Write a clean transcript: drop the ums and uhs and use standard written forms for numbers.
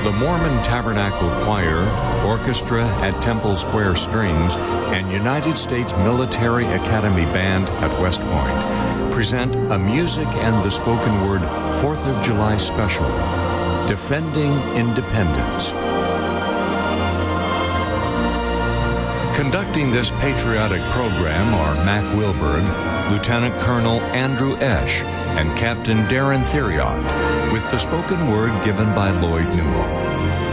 the Mormon Tabernacle Choir, Orchestra at Temple Square Strings, and United States Military Academy Band at West Point present a music and the spoken word 4th of July special, Defending Independence. Conducting this patriotic program are Mac Wilberg, Lieutenant Colonel Andrew Esch, and Captain Darren Theriot, with the spoken word given by Lloyd Newell.